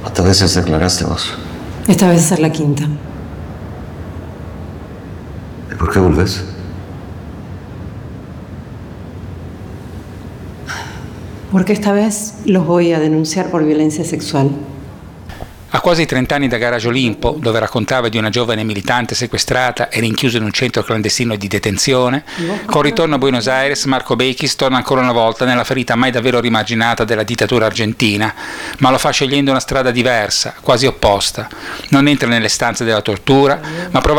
¿Cuántas veces declaraste vos? Esta vez es ser la quinta. ¿Y por qué volvés? Porque esta vez los voy a denunciar por violencia sexual. A quasi 30 anni da Garage Olimpo, dove raccontava di una giovane militante sequestrata e rinchiusa in un centro clandestino di detenzione, con ritorno a Buenos Aires Marco Bechis torna ancora una volta nella ferita mai davvero rimarginata della dittatura argentina, ma lo fa scegliendo una strada diversa, quasi opposta. Non entra nelle stanze della tortura, ma prova